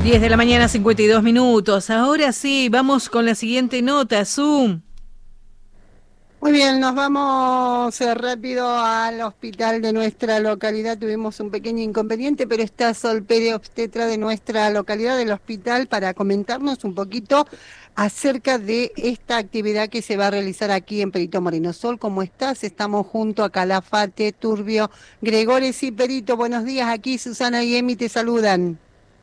10 de la mañana, 52 minutos. Ahora sí, vamos con la siguiente nota, Zoom. Muy bien, nos vamos rápido al hospital de nuestra localidad. Tuvimos un pequeño inconveniente, pero está Sol Pérez, obstetra de nuestra localidad, del hospital, para comentarnos un poquito acerca de esta actividad que se va a realizar aquí en Perito Moreno. Sol, ¿cómo estás? Estamos junto a Calafate, Turbio, Gregores y Perito. Buenos días, aquí Susana y Emi te saludan.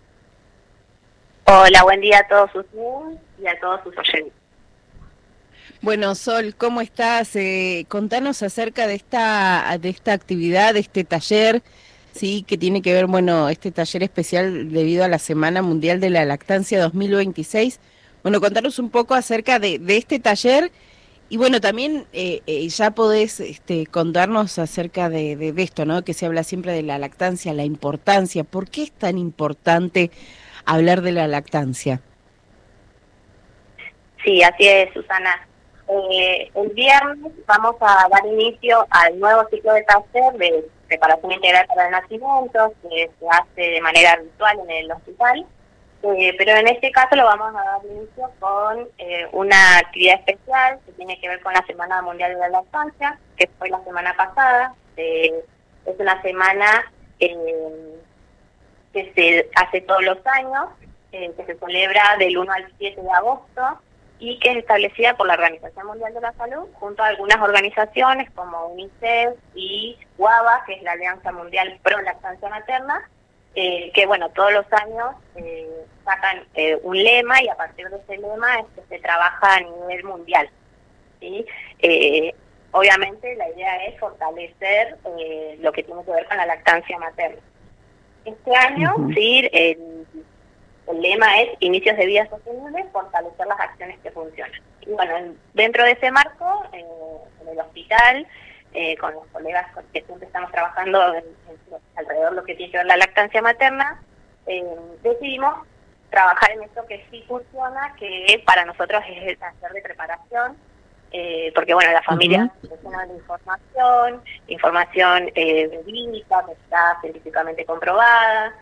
Hola, buen día a todos ustedes y a todos sus oyentes. Bueno, Sol, ¿cómo estás? Contanos acerca de esta actividad, de este taller, sí, que tiene que ver, bueno, este taller especial debido a la Semana Mundial de la Lactancia 2026. Bueno, contanos un poco acerca de este taller y bueno, también ya podés contarnos acerca de esto, ¿no? Que se habla siempre de la lactancia, la importancia. ¿Por qué es tan importante hablar de la lactancia? Sí, así es, Susana. El viernes vamos a dar inicio al nuevo ciclo de taller de preparación integral para el nacimiento, que se hace de manera virtual en el hospital, pero en este caso lo vamos a dar inicio con una actividad especial que tiene que ver con la Semana Mundial de la Lactancia, que fue la semana pasada. Es una semana que se hace todos los años, que se celebra del 1 al 7 de agosto, y que es establecida por la Organización Mundial de la Salud, junto a algunas organizaciones como UNICEF y WABA, que es la Alianza Mundial Pro Lactancia Materna, que bueno, todos los años sacan un lema, y a partir de ese lema es que se trabaja a nivel mundial, ¿sí? Obviamente la idea es fortalecer lo que tiene que ver con la lactancia materna. Este año, sí, el lema es Inicios de Vida Sostenible, fortalecer las acciones que funcionan. Y bueno, dentro de ese marco, en el hospital, con los colegas que siempre estamos trabajando alrededor de lo que tiene que ver la lactancia materna, decidimos trabajar en esto que sí funciona, que para nosotros es el taller de preparación, porque bueno, la familia necesita de información verídica, que está científicamente comprobada.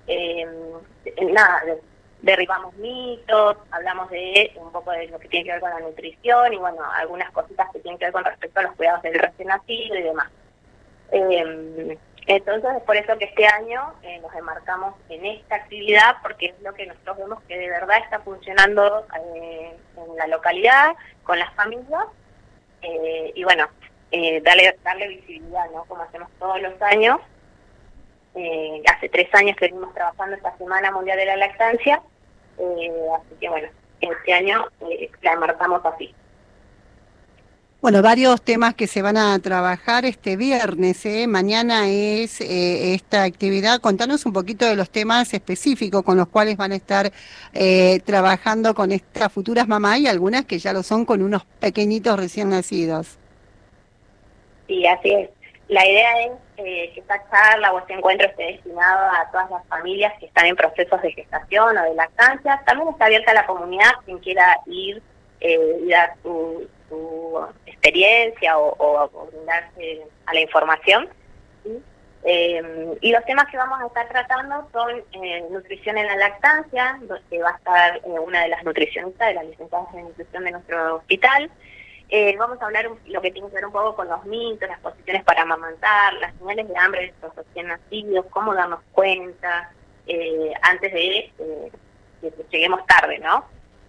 Derribamos mitos, hablamos de un poco de lo que tiene que ver con la nutrición y bueno, algunas cositas que tienen que ver con respecto a los cuidados del recién nacido y demás. Entonces es por eso que este año nos enmarcamos en esta actividad, porque es lo que nosotros vemos que de verdad está funcionando en la localidad, con las familias, y bueno, darle visibilidad, ¿no? Como hacemos todos los años. Hace 3 años que venimos trabajando esta Semana Mundial de la Lactancia, así que bueno, este año la enmarcamos así. Bueno, varios temas que se van a trabajar este viernes, ¿eh? Mañana es esta actividad. Contanos un poquito de los temas específicos con los cuales van a estar trabajando con estas futuras mamás y algunas que ya lo son con unos pequeñitos recién nacidos. Sí, así es. La idea es que esta charla o este encuentro esté destinado a todas las familias que están en procesos de gestación o de lactancia. También está abierta a la comunidad, quien quiera ir y dar su experiencia o brindarse a la información, ¿sí? Y los temas que vamos a estar tratando son nutrición en la lactancia, donde va a estar una de las nutricionistas de las licenciadas de nutrición de nuestro hospital. Vamos a hablar lo que tiene que ver un poco con los mitos, las posiciones para amamantar, las señales de hambre de estos recién nacidos, cómo darnos cuenta antes de que lleguemos tarde, ¿no?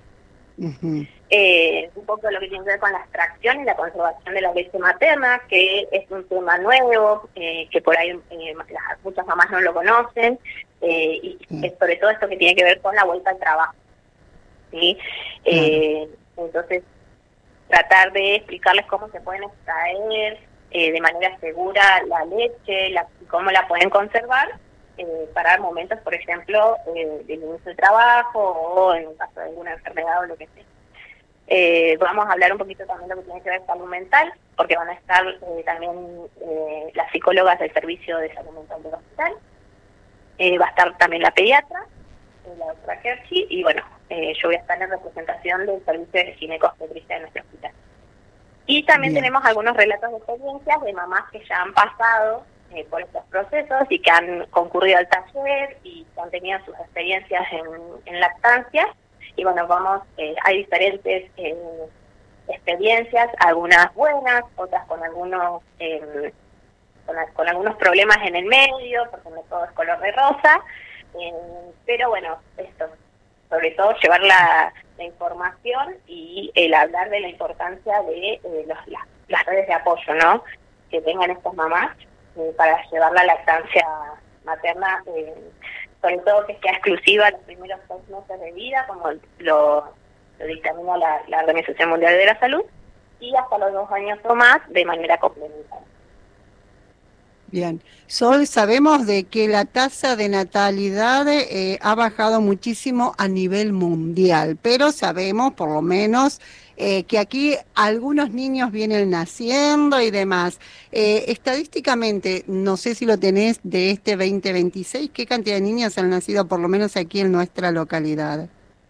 Un poco lo que tiene que ver con la extracción y la conservación de la leche materna, que es un tema nuevo, que por ahí muchas mamás no lo conocen, y sobre todo esto que tiene que ver con la vuelta al trabajo, ¿sí? Entonces, tratar de explicarles cómo se pueden extraer de manera segura la leche, y cómo la pueden conservar para momentos, por ejemplo, del inicio del trabajo o en caso de alguna enfermedad o lo que sea. Vamos a hablar un poquito también de lo que tiene que ver con salud mental, porque van a estar también las psicólogas del servicio de salud mental del hospital. Va a estar también la pediatra, la doctora Kerchi, y bueno, yo voy a estar en representación del servicio de gineco-obstetricia de nuestro hospital. Y también tenemos algunos relatos de experiencias de mamás que ya han pasado por estos procesos y que han concurrido al taller y que han tenido sus experiencias en lactancia. Y bueno, hay diferentes experiencias, algunas buenas, otras con algunos con algunos problemas en el medio, porque no todo es color de rosa, pero bueno, esto, sobre todo llevar la información y el hablar de la importancia de las redes de apoyo, ¿no?, que tengan estas mamás para llevar la lactancia materna, sobre todo que sea exclusiva los primeros 6 meses de vida, como lo dictamina la Organización Mundial de la Salud, y hasta los 2 años o más de manera complementaria. Bien. Sol, sabemos de que la tasa de natalidad ha bajado muchísimo a nivel mundial, pero sabemos, por lo menos, que aquí algunos niños vienen naciendo y demás. Estadísticamente, no sé si lo tenés de este 2026, ¿qué cantidad de niñas han nacido, por lo menos aquí en nuestra localidad?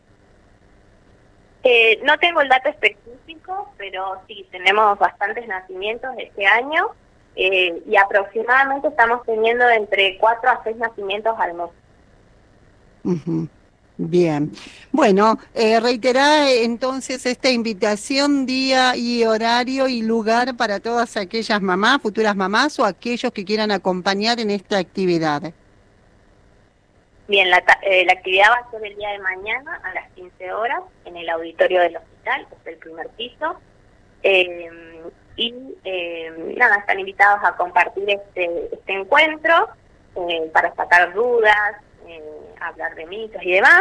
No tengo el dato específico, pero sí, tenemos bastantes nacimientos este año. Y aproximadamente estamos teniendo entre 4 a 6 nacimientos al mes. Uh-huh. Bien. Bueno, reiterá entonces esta invitación, día y horario y lugar para todas aquellas mamás, futuras mamás o aquellos que quieran acompañar en esta actividad. Bien, la actividad va a ser el día de mañana a las 15 horas en el auditorio del hospital, que es el primer piso. Están invitados a compartir este encuentro para sacar dudas, hablar de mitos y demás.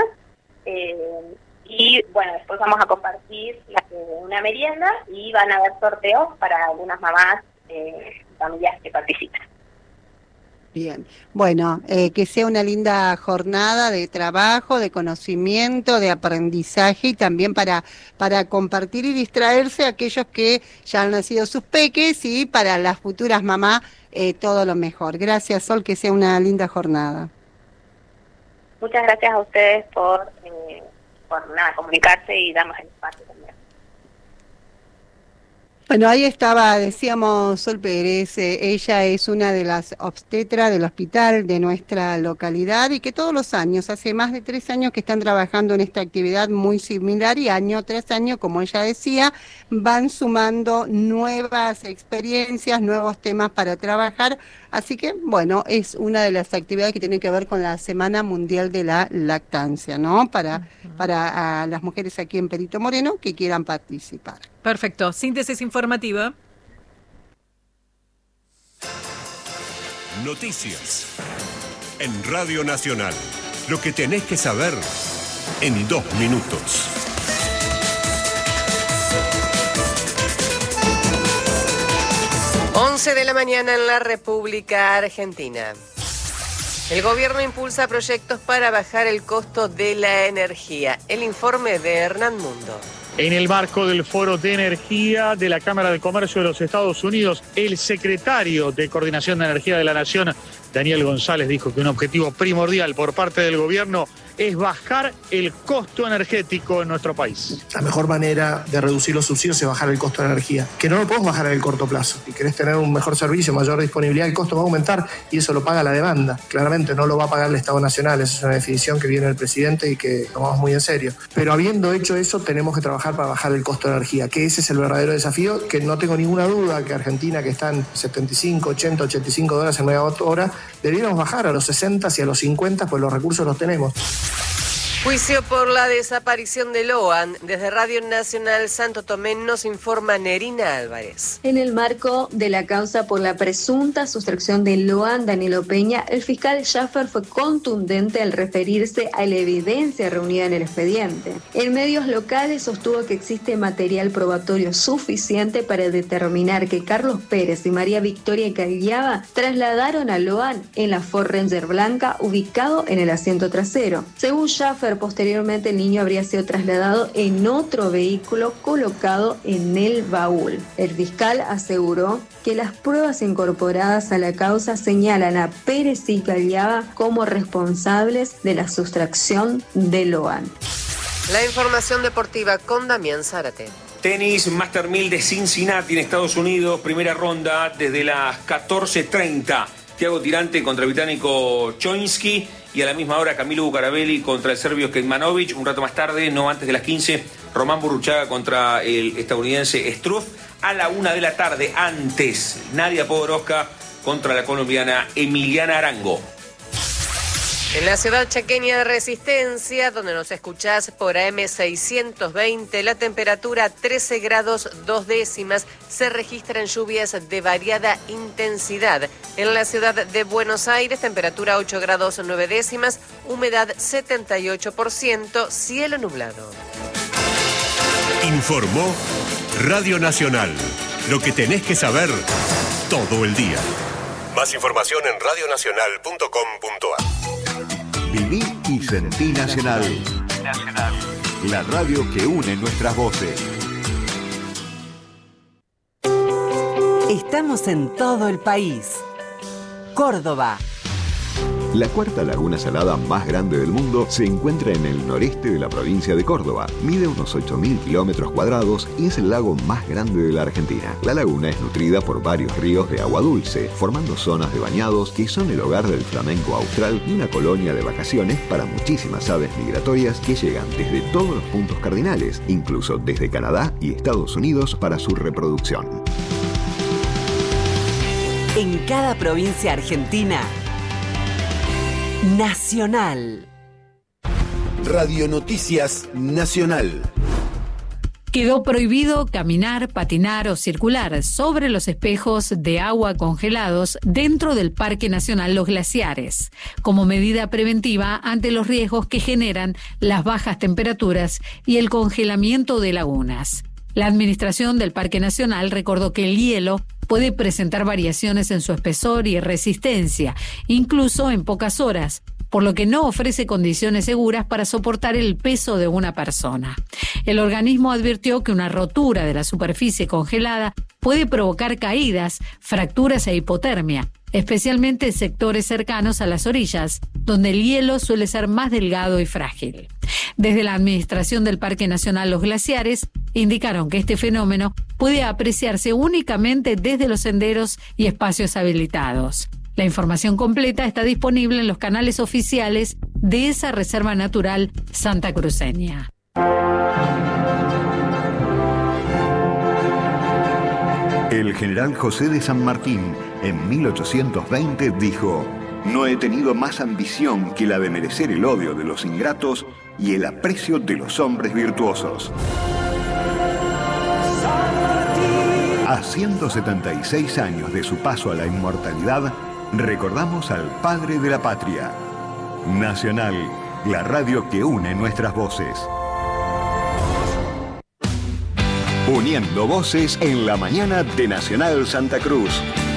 Y bueno, después vamos a compartir una merienda y van a haber sorteos para algunas mamás familias que participan. Bien, bueno, que sea una linda jornada de trabajo, de conocimiento, de aprendizaje y también para compartir y distraerse a aquellos que ya han nacido sus peques y para las futuras mamás todo lo mejor. Gracias, Sol, que sea una linda jornada. Muchas gracias a ustedes por comunicarse y darnos el espacio también. Bueno, ahí estaba, decíamos, Sol Pérez, ella es una de las obstetras del hospital de nuestra localidad y que todos los años, hace más de 3 años que están trabajando en esta actividad muy similar y año tras año, como ella decía, van sumando nuevas experiencias, nuevos temas para trabajar. Así que, bueno, es una de las actividades que tienen que ver con la Semana Mundial de la Lactancia, ¿no? Para las mujeres aquí en Perito Moreno que quieran participar. Perfecto. Síntesis informativa. Noticias. En Radio Nacional. Lo que tenés que saber en 2 minutos. De la mañana en la República Argentina. El gobierno impulsa proyectos para bajar el costo de la energía. El informe de Hernán Mundo. En el marco del Foro de Energía de la Cámara de Comercio de los Estados Unidos, el secretario de Coordinación de Energía de la Nación, Daniel González, dijo que un objetivo primordial por parte del gobierno es bajar el costo energético en nuestro país. La mejor manera de reducir los subsidios es bajar el costo de la energía, que no lo podemos bajar en el corto plazo. Si querés tener un mejor servicio, mayor disponibilidad, el costo va a aumentar y eso lo paga la demanda. Claramente no lo va a pagar el Estado Nacional, esa es una definición que viene del presidente y que tomamos muy en serio. Pero habiendo hecho eso, tenemos que trabajar para bajar el costo de la energía, que ese es el verdadero desafío, que no tengo ninguna duda que Argentina, que está en 75, 80, 85 dólares en megawatt hora, debiéramos bajar a los 60 y a los 50, pues los recursos los tenemos. Juicio por la desaparición de Loan. Desde Radio Nacional Santo Tomé nos informa Nerina Álvarez. En el marco de la causa por la presunta sustracción de Loan Danilo Peña, el fiscal Schaffer fue contundente al referirse a la evidencia reunida en el expediente. En medios locales sostuvo que existe material probatorio suficiente para determinar que Carlos Pérez y María Victoria Cagliaba trasladaron a Loan en la Ford Ranger blanca ubicado en el asiento trasero. Según Schaffer, posteriormente el niño habría sido trasladado en otro vehículo colocado en el baúl. El fiscal aseguró que las pruebas incorporadas a la causa señalan a Pérez y Cagliaba como responsables de la sustracción de Loan. La información deportiva con Damián Zárate. Tenis Master 1000 de Cincinnati en Estados Unidos, primera ronda desde las 14:30. Thiago Tirante contra el británico Choinski, y a la misma hora Camilo Bucarabelli contra el serbio Kecmanovic. Un rato más tarde, no antes de las 15, Román Burruchaga contra el estadounidense Struff. A la 1 de la tarde, antes, Nadia Podoroska contra la colombiana Emiliana Arango. En la ciudad chaqueña de Resistencia, donde nos escuchás por AM 620, la temperatura 13 grados 2 décimas, se registran lluvias de variada intensidad. En la ciudad de Buenos Aires, temperatura 8 grados 9 décimas, humedad 78%, cielo nublado. Informó Radio Nacional. Lo que tenés que saber todo el día. Más información en radionacional.com.ar. Viví y sentí Nacional. La radio que une nuestras voces. Estamos en todo el país. Córdoba. La cuarta laguna salada más grande del mundo se encuentra en el noreste de la provincia de Córdoba. Mide unos 8.000 kilómetros cuadrados y es el lago más grande de la Argentina. La laguna es nutrida por varios ríos de agua dulce, formando zonas de bañados que son el hogar del flamenco austral y una colonia de vacaciones para muchísimas aves migratorias que llegan desde todos los puntos cardinales, incluso desde Canadá y Estados Unidos para su reproducción. En cada provincia argentina, Nacional. Radio Noticias Nacional. Quedó prohibido caminar, patinar o circular sobre los espejos de agua congelados dentro del Parque Nacional Los Glaciares, como medida preventiva ante los riesgos que generan las bajas temperaturas y el congelamiento de lagunas. La administración del Parque Nacional recordó que el hielo puede presentar variaciones en su espesor y resistencia, incluso en pocas horas, por lo que no ofrece condiciones seguras para soportar el peso de una persona. El organismo advirtió que una rotura de la superficie congelada puede provocar caídas, fracturas e hipotermia, especialmente en sectores cercanos a las orillas, donde el hielo suele ser más delgado y frágil. Desde la Administración del Parque Nacional Los Glaciares indicaron que este fenómeno puede apreciarse únicamente desde los senderos y espacios habilitados. La información completa está disponible en los canales oficiales de esa reserva natural santacruceña. El general José de San Martín, en 1820, dijo: «No he tenido más ambición que la de merecer el odio de los ingratos y el aprecio de los hombres virtuosos». A 176 años de su paso a la inmortalidad, recordamos al padre de la patria. Nacional, la radio que une nuestras voces. Uniendo voces en la mañana de Nacional Santa Cruz.